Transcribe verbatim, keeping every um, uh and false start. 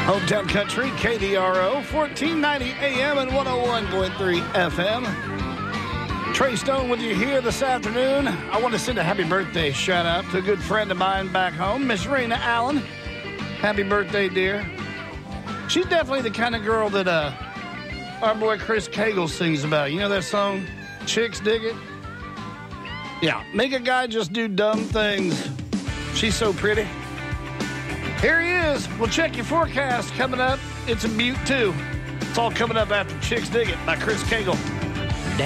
Hometown Country, K D R O, fourteen ninety A M and one oh one point three F M. Trey Stone with you here this afternoon. I want to send a happy birthday shout out to a good friend of mine back home, Miss Rena Allen. Happy birthday, dear. She's definitely the kind of girl that uh, our boy Chris Cagle sings about. You know that song, Chicks Dig It? Yeah, make a guy just do dumb things. She's so pretty. Here he is. We'll check your forecast coming up. It's a Butte, too. It's all coming up after Chicks Dig It by Chris Cagle.